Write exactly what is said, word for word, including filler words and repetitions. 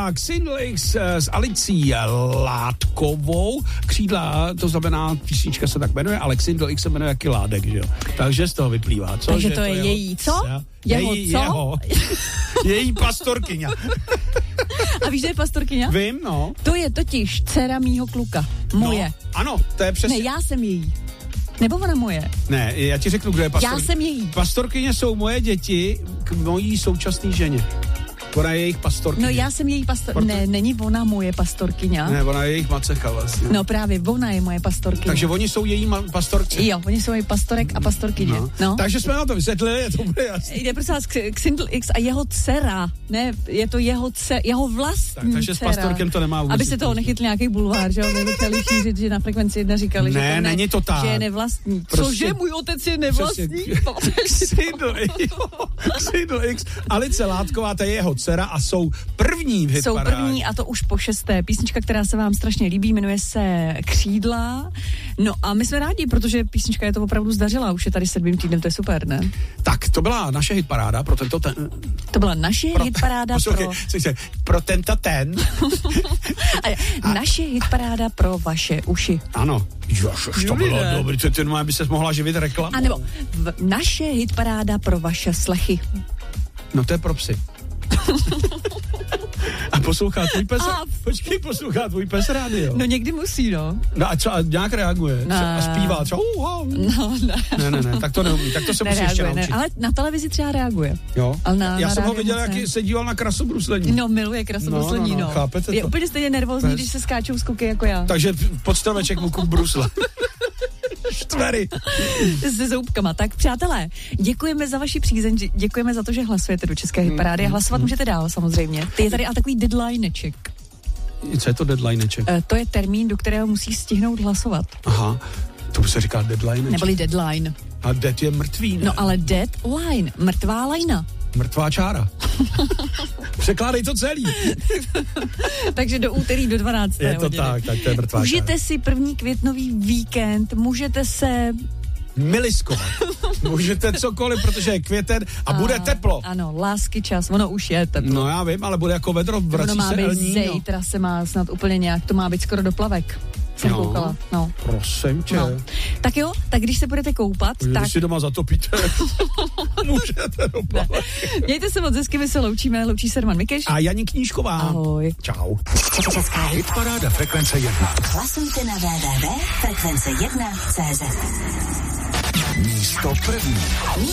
znamená Xindl X s Alicí Látkovou. Křídla, to znamená, písnička se tak jmenuje, ale Xindl X se jmenuje jaký Ládek, že jo? Takže z toho vyplývá. Co? Takže to, to je jeho, její, co? Jeho, její, co? Jeho. Její pastorkyňa. A víš, že je pastorkyňa? Vím, no. To je totiž dcera mýho kluka. Moje. No, ano, to je přesně. Ne, já jsem její. Nebo ona moje? Ne, já ti řeknu, kdo je pastor. Já jsem její. Pastorkyně jsou moje děti k mojí současné ženě. Ona je jejich pastorkyně. No já jsem její pastor... Proto... Ne, není ona moje pastorkyňa. Ne, ona je jejich macecha vlastně. No právě, ona je moje pastorkyně. Takže oni jsou její ma- pastorci. Jo, oni jsou její pastorek a pastorkyně. No. No. Takže jsme na to vysvětlili, to bude jasný. Jde prosím vás Xindl X a jeho dcera. Ne, je to jeho dce, jeho vlastní tak, takže dcera. S pastorkem to nemá vůbec. Aby se toho nechytl nějaký bulvár, že jo? Nechali šířit, že na Frekvenci jedna říkali, ne, že to ne, není to tak. Že je nevlastní. Prostě... Cože, můj otec je nevlastní? Xindl X, Alice Látková, to je jeho dcera a jsou první v hitparádě. Jsou první a to už po šesté. Písnička, která se vám strašně líbí, jmenuje se Křídla. No a my jsme rádi, protože písnička je to opravdu zdařila. Už je tady sedmým týdnem, to je super, ne? Tak, to byla naše hitparáda pro tento ten... To byla naše pro hitparáda ten... pro... Poslouchej, pro tento ten... a... Naše hitparáda pro vaše uši. Ano. Jož, to bylo dobrý, to, to, to by se mohla živit reklamu. A nebo v... naše hitparáda pro vaše slechy. No to je pro psy. A poslouchá tvůj pes? A... Počkej, poslouchá tvůj pes rádio. No někdy musí, no. No a co, a nějak reaguje? No. A zpívá třeba uh, uh. No, ne. ne, ne, ne, tak to neumí, tak to se musí ještě naučit. Ne, ale na televizi třeba reaguje. Jo, ale na, já na jsem ho viděl, jak se díval na krasobruslení. No, miluje krasobruslení, no. no, no. no. Chápete to? Je úplně stejně nervózní, když se skáčou z kuky jako já. Takže podstaveček mu kup brusle. Štvery. Se zoubkama. Tak přátelé, děkujeme za vaši přízeň, děkujeme za to, že hlasujete do České hitparády a hlasovat můžete dál samozřejmě. Ty je tady ale takový deadlineček. Co je to deadlineček? E, to je termín, do kterého musí stihnout hlasovat. Aha, to by se říká deadlineček. Neboli deadline. A dead je mrtvý, ne? No ale deadline, mrtvá lajna. Mrtvá čára. Překládej to celý. Takže do úterý do dvanácté Je to hodiny. tak, tak to je mrtvá Užijte čára. si první květnový víkend, můžete se... miliskovat. Můžete cokoliv, protože je květen a, a bude teplo. Ano, lásky čas, ono už je teplo. No já vím, ale bude jako vedro, vrací ono má se být El Niño. zítra se má snad úplně nějak, to má být skoro do plavek. Jsem no, koukala, no. Prosím tě. No. Tak jo, tak když se budete koupat, Když tak... si doma zatopíte, můžete do plavek. Mějte se moc hezky, my se loučíme, loučí se Roman Mikeš. A Janí Knížková. Ahoj. Čau. Česká hitparáda Frekvence jedna. Hlasujte na w w w tečka frekvence jedna tečka cé zet. Místo první.